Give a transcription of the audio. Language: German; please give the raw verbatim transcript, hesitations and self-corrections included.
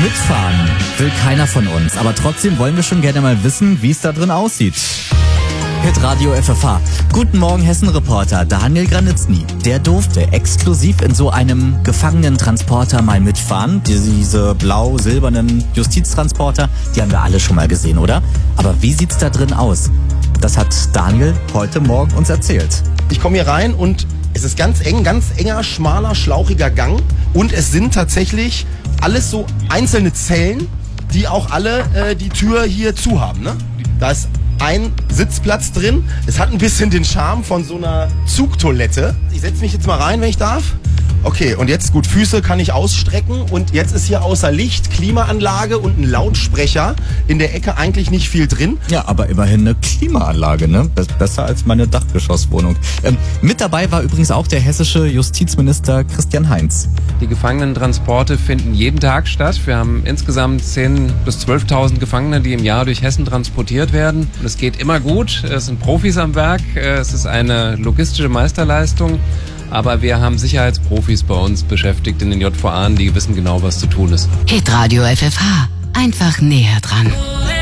Mitfahren will keiner von uns, aber trotzdem wollen wir schon gerne mal wissen, wie es da drin aussieht. Hitradio F F H. Guten Morgen, Hessen-Reporter Daniel Granitzny. Der durfte exklusiv in so einem Gefangenentransporter mal mitfahren. Diese blau-silbernen Justiztransporter, die haben wir alle schon mal gesehen, oder? Aber wie sieht's da drin aus? Das hat Daniel heute Morgen uns erzählt. Ich komme hier rein und es ist ganz eng, ganz enger, schmaler, schlauchiger Gang. Und es sind tatsächlich alles so einzelne Zellen, die auch alle äh, die Tür hier zu haben. Ne? Da ist ein Sitzplatz drin. Es hat ein bisschen den Charme von so einer Zugtoilette. Ich setze mich jetzt mal rein, wenn ich darf. Okay, und jetzt, gut, Füße kann ich ausstrecken und jetzt ist hier außer Licht, Klimaanlage und ein Lautsprecher in der Ecke eigentlich nicht viel drin. Ja, aber immerhin eine Klimaanlage, ne? Besser als meine Dachgeschosswohnung. Ähm, mit dabei war übrigens auch der hessische Justizminister Christian Heinz. Die Gefangenentransporte finden jeden Tag statt. Wir haben insgesamt zehntausend bis zwölftausend Gefangene, die im Jahr durch Hessen transportiert werden. Und es geht immer gut. Es sind Profis am Werk. Es ist eine logistische Meisterleistung. Aber wir haben Sicherheitsprofis bei uns beschäftigt in den J V A, die wissen genau, was zu tun ist. Hitradio F F H. Einfach näher dran.